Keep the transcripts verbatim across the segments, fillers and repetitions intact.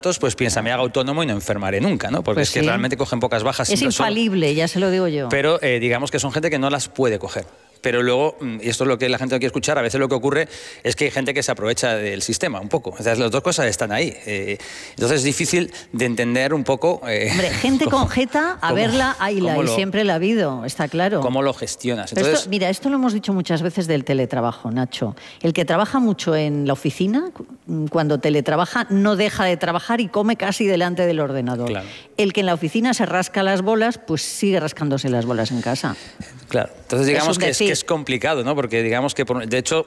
pues piensa, me hago autónomo y no enfermaré nunca, ¿no? Porque Pues es que sí. realmente cogen pocas bajas. Es infalible, solo, ya se lo digo yo. Pero eh, digamos que son gente que no las puede coger. Pero luego, y esto es lo que la gente no quiere escuchar, a veces lo que ocurre es que hay gente que se aprovecha del sistema un poco. O sea, las dos cosas están ahí. Eh, entonces es difícil de entender un poco... Eh, Hombre, gente cómo, con jeta, a cómo, verla, hayla, y lo, siempre la ha habido, está claro. ¿Cómo lo gestionas? Entonces, esto, mira, esto lo hemos dicho muchas veces del teletrabajo, Nacho. El que trabaja mucho en la oficina, cuando teletrabaja, no deja de trabajar y come casi delante del ordenador. Claro. El que en la oficina se rasca las bolas, pues sigue rascándose las bolas en casa. Claro. Entonces digamos es que es, que es complicado, ¿no? Porque digamos que, por, de hecho,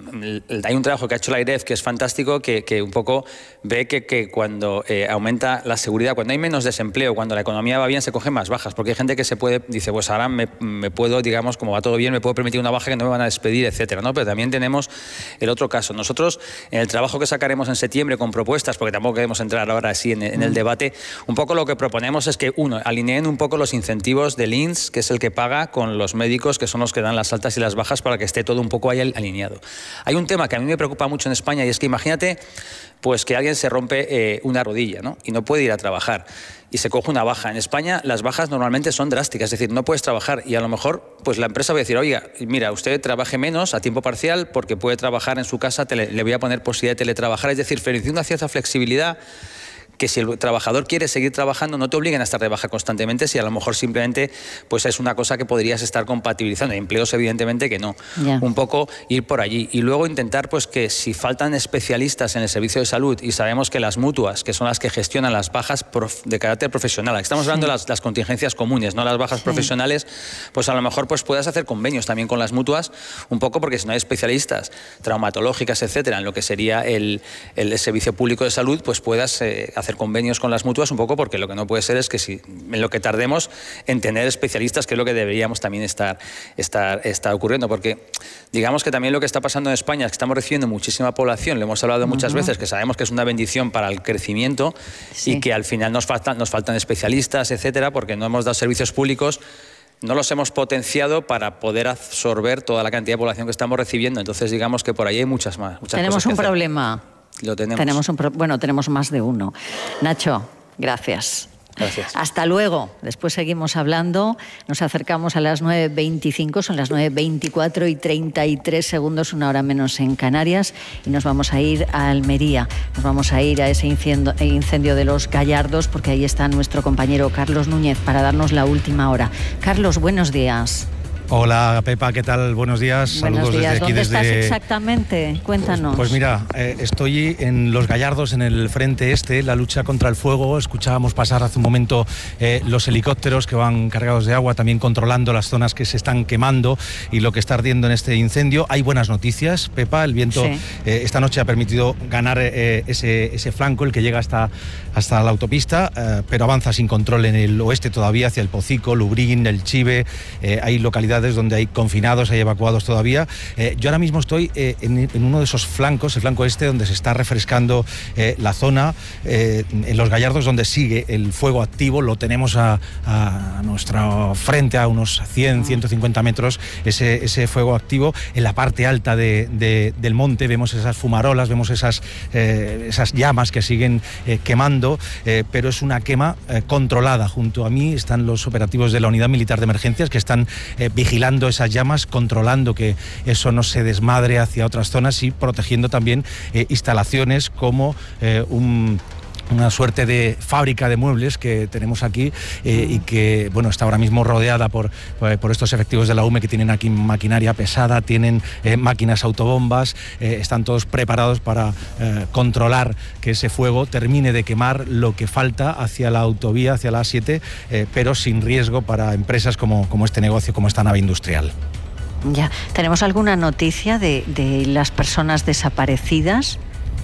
hay un trabajo que ha hecho la AIREF que es fantástico, que, que un poco ve que, que cuando eh, aumenta la seguridad, cuando hay menos desempleo, cuando la economía va bien, se cogen más bajas, porque hay gente que se puede, dice, pues ahora me, me puedo, digamos, como va todo bien, me puedo permitir una baja que no me van a despedir, etcétera, ¿no? Pero también tenemos el otro caso. Nosotros, en el trabajo que sacaremos en septiembre con propuestas, porque tampoco queremos entrar ahora así en, en el debate, un poco lo que proponemos es que, uno, alineen un poco los incentivos del I N S, que es el que paga, con los médicos, que son los que dan las altas y las bajas, para que esté todo un poco ahí alineado. Hay un tema que a mí me preocupa mucho en España, y es que imagínate pues que alguien se rompe eh, una rodilla, ¿no? Y no puede ir a trabajar y se coge una baja. En España las bajas normalmente son drásticas, es decir, no puedes trabajar y a lo mejor pues la empresa va a decir, oiga, mira, usted trabaje menos a tiempo parcial porque puede trabajar en su casa, tele, le voy a poner posibilidad de teletrabajar, es decir, permitir una cierta flexibilidad, que si el trabajador quiere seguir trabajando no te obliguen a estar de baja constantemente, si a lo mejor simplemente pues es una cosa que podrías estar compatibilizando. Hay empleos evidentemente que no. Yeah. Un poco ir por allí y luego intentar pues que si faltan especialistas en el servicio de salud y sabemos que las mutuas, que son las que gestionan las bajas de carácter profesional, estamos hablando sí. de las, las contingencias comunes, no las bajas sí. profesionales, pues a lo mejor pues puedas hacer convenios también con las mutuas, un poco porque si no hay especialistas traumatológicas, etcétera, en lo que sería el, el servicio público de salud, pues puedas eh, hacer hacer convenios con las mutuas un poco, porque lo que no puede ser es que si en lo que tardemos en tener especialistas, que es lo que deberíamos también estar, estar, estar ocurriendo, porque digamos que también lo que está pasando en España es que estamos recibiendo muchísima población, lo hemos hablado muchas uh-huh. veces, que sabemos que es una bendición para el crecimiento sí. y que al final nos faltan, nos faltan especialistas, etcétera, porque no hemos dado servicios públicos, no los hemos potenciado para poder absorber toda la cantidad de población que estamos recibiendo. Entonces digamos que por ahí hay muchas más. Muchas Tenemos cosas un que problema. Hacer. Lo tenemos. tenemos un pro bueno, tenemos más de uno. Nacho, gracias. Gracias. Hasta luego. Después seguimos hablando. Nos acercamos a las nueve veinticinco, son las nueve veinticuatro y treinta y tres segundos, una hora menos en Canarias, y nos vamos a ir a Almería. Nos vamos a ir a ese incendio, incendio de los Gallardos, porque ahí está nuestro compañero Carlos Núñez para darnos la última hora. Carlos, buenos días. Hola Pepa, ¿qué tal? Buenos días. Buenos Saludos días. desde aquí. ¿Dónde desde... estás exactamente? Cuéntanos. Pues, pues mira, eh, estoy en Los Gallardos, en el frente este, la lucha contra el fuego. Escuchábamos pasar hace un momento eh, los helicópteros que van cargados de agua, también controlando las zonas que se están quemando y lo que está ardiendo en este incendio. Hay buenas noticias, Pepa. El viento sí. eh, esta noche ha permitido ganar eh, ese, ese flanco, el que llega hasta, hasta la autopista, eh, pero avanza sin control en el oeste todavía, hacia el Pocico, Lubrín, el Chive. Eh, hay localidades donde hay confinados, hay evacuados todavía. Eh, yo ahora mismo estoy eh, en, en uno de esos flancos, el flanco este, donde se está refrescando eh, la zona, eh, en Los Gallardos, donde sigue el fuego activo. Lo tenemos a, a nuestro frente, a unos cien, ciento cincuenta metros, ese, ese fuego activo. En la parte alta de, de, del monte vemos esas fumarolas, vemos esas, eh, esas llamas que siguen eh, quemando, eh, pero es una quema eh, controlada. Junto a mí están los operativos de la Unidad Militar de Emergencias, que están eh, vigilando esas llamas, controlando que eso no se desmadre hacia otras zonas y protegiendo también eh, instalaciones como eh, un... una suerte de fábrica de muebles que tenemos aquí eh, y que bueno, está ahora mismo rodeada por, por estos efectivos de la U M E, que tienen aquí maquinaria pesada, tienen eh, máquinas autobombas, eh, están todos preparados para eh, controlar que ese fuego termine de quemar lo que falta hacia la autovía, hacia la A siete, eh, pero sin riesgo para empresas como, como este negocio, como esta nave industrial. Ya, ¿tenemos alguna noticia de, de las personas desaparecidas?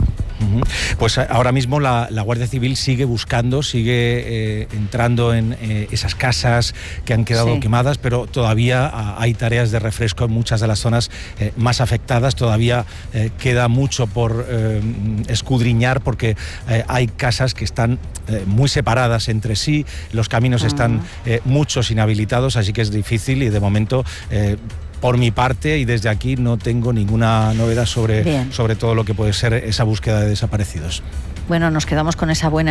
Pues ahora mismo la, la Guardia Civil sigue buscando, sigue eh, entrando en eh, esas casas que han quedado sí. quemadas, pero todavía a, hay tareas de refresco en muchas de las zonas eh, más afectadas. Todavía eh, queda mucho por eh, escudriñar, porque eh, hay casas que están eh, muy separadas entre sí, los caminos uh-huh. están eh, muchos inhabilitados, así que es difícil y de momento... Eh, Por mi parte, y desde aquí, no tengo ninguna novedad sobre, sobre todo lo que puede ser esa búsqueda de desaparecidos. Bueno, nos quedamos con esa buena